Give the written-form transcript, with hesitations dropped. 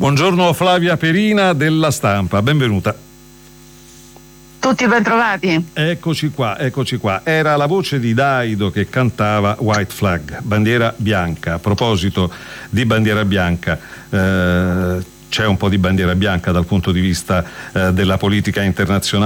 Buongiorno Flavia Perina della Stampa, benvenuta. Tutti ben trovati. Eccoci qua. Era la voce di Daido che cantava White Flag, bandiera bianca. A proposito di bandiera bianca, c'è un po' di bandiera bianca dal punto di vista della politica internazionale.